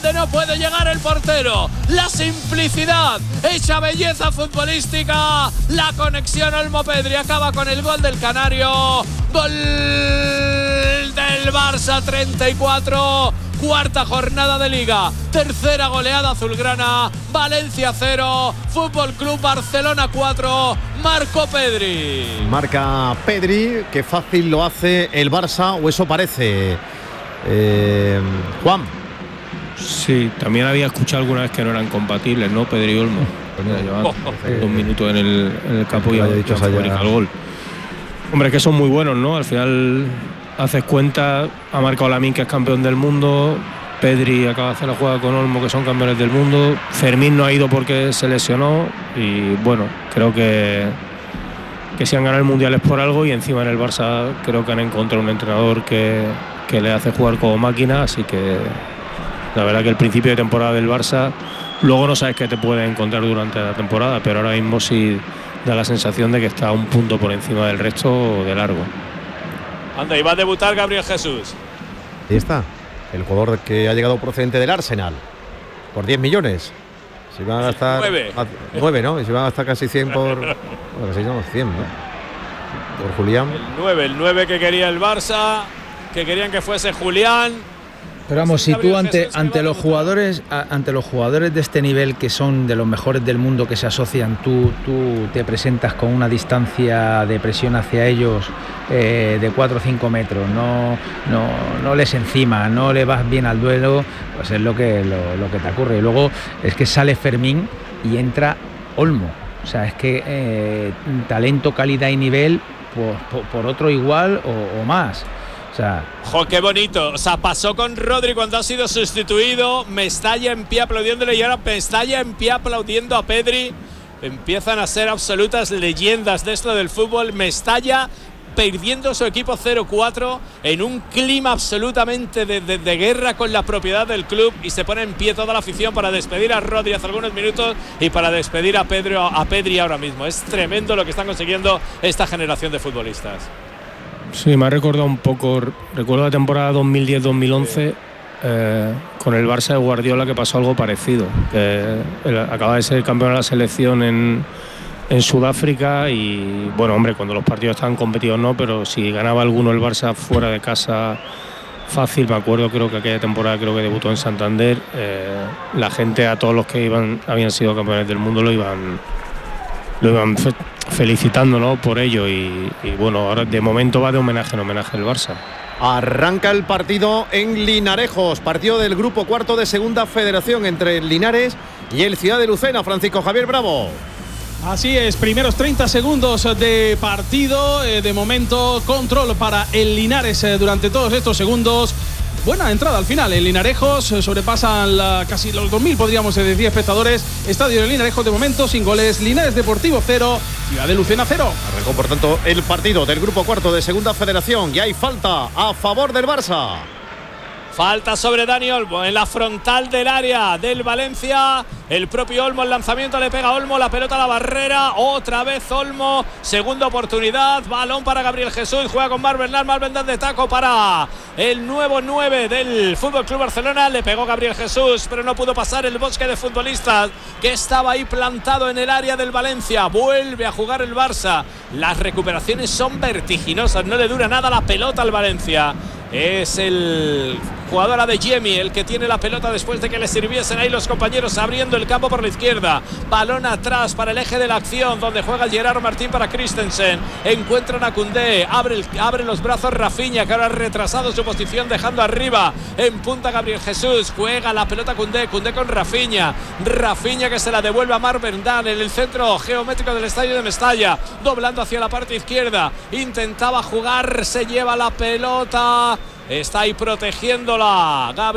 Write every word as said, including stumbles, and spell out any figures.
No puede llegar el portero. La simplicidad hecha belleza futbolística. La conexión Olmo-Pedri acaba con el gol del Canario. Gol del Barça, treinta y cuatro. Cuarta jornada de Liga. Tercera goleada azulgrana. Valencia cero. Fútbol Club Barcelona cuatro. Marcó Pedri. Marca Pedri. Qué fácil lo hace el Barça, o eso parece. Eh, Juan. Sí, también había escuchado alguna vez que no eran compatibles, ¿no? Pedri y Olmo. Llevan oh, oh, dos minutos en el, en el campo y ya dicho fabrica el gol. Hombre, que son muy buenos, ¿no? Al final haces cuenta, ha marcado Lamine, que es campeón del mundo. Pedri acaba de hacer la jugada con Olmo, que son campeones del mundo. Fermín no ha ido porque se lesionó. Y bueno, creo que, que si han ganado el Mundial es por algo. Y encima en el Barça creo que han encontrado un entrenador que, que le hace jugar como máquina. Así que la verdad que el principio de temporada del Barça, luego no sabes qué te puede encontrar durante la temporada, pero ahora mismo sí da la sensación de que está un punto por encima del resto de largo. Anda, y va a debutar Gabriel Jesús. Ahí está, el jugador que ha llegado procedente del Arsenal, por diez millones. Si van a gastar nueve, nueve, ¿no? Y si van a gastar casi cien por... Bueno, casi no, cien, ¿no? Por Julián. El nueve, el nueve que quería el Barça, que querían que fuese Julián. Pero vamos, si tú ante, ante los jugadores ante los jugadores de este nivel, que son de los mejores del mundo, que se asocian, tú, tú te presentas con una distancia de presión hacia ellos eh, de cuatro o cinco metros, no, no, no les encima, no le vas bien al duelo, pues es lo que, lo, lo que te ocurre. Y luego es que sale Fermín y entra Olmo. O sea, es que eh, talento, calidad y nivel por, por, por otro igual o, o más. O sea, ¡jo, qué bonito! O sea, pasó con Rodri cuando ha sido sustituido. Mestalla en pie aplaudiéndole y ahora Mestalla en pie aplaudiendo a Pedri. Empiezan a ser absolutas leyendas de esto del fútbol. Mestalla perdiendo su equipo cero cuatro en un clima absolutamente de, de, de guerra con la propiedad del club, y se pone en pie toda la afición para despedir a Rodri hace algunos minutos y para despedir a Pedri, a Pedri ahora mismo. Es tremendo lo que están consiguiendo esta generación de futbolistas. Sí, me ha recordado un poco, recuerdo la temporada dos mil diez dos mil once eh, con el Barça de Guardiola, que pasó algo parecido. Eh, acaba de ser campeón de la selección en, en Sudáfrica y, bueno, hombre, cuando los partidos estaban competidos no, pero si ganaba alguno el Barça fuera de casa fácil, me acuerdo, creo que aquella temporada creo que debutó en Santander, eh, la gente, a todos los que iban habían sido campeones del mundo, lo iban... lo iban fe- felicitando, ¿no?, por ello y, y bueno, ahora de momento va de homenaje en homenaje el Barça. Arranca el partido en Linarejos, partido del grupo cuarto de Segunda Federación entre el Linares y el Ciudad de Lucena. Francisco Javier Bravo. Así es, primeros treinta segundos de partido, eh, de momento control para el Linares eh, durante todos estos segundos. Buena entrada al final, en Linarejos sobrepasan la, casi los dos mil, podríamos decir, espectadores. Estadio de Linarejos de momento sin goles. Linares Deportivo cero, Ciudad de Lucena cero. Arrancó por tanto el partido del grupo cuarto de Segunda Federación y hay falta a favor del Barça. Falta sobre Dani Olmo en la frontal del área del Valencia. El propio Olmo, el lanzamiento le pega a Olmo, la pelota a la barrera. Otra vez Olmo, segunda oportunidad. Balón para Gabriel Jesús, juega con Marc Bernal. Marc Bernal de taco para el nuevo nueve del F C Barcelona. Le pegó Gabriel Jesús, pero no pudo pasar el bosque de futbolistas que estaba ahí plantado en el área del Valencia. Vuelve a jugar el Barça. Las recuperaciones son vertiginosas, no le dura nada la pelota al Valencia. Es el jugador de Jemi el que tiene la pelota después de que le sirviesen ahí los compañeros, abriendo el campo por la izquierda. Balón atrás para el eje de la acción, donde juega el Gerard Martín para Christensen. Encuentran a Koundé, abre, el, abre los brazos Rafinha, que ahora ha retrasado su posición, dejando arriba en punta Gabriel Jesús. Juega la pelota Koundé, Koundé con Rafinha. Rafinha que se la devuelve a Marc Bernal en el centro geométrico del estadio de Mestalla, doblando hacia la parte izquierda. Intentaba jugar, se lleva la pelota. Está ahí protegiéndola Gabriel.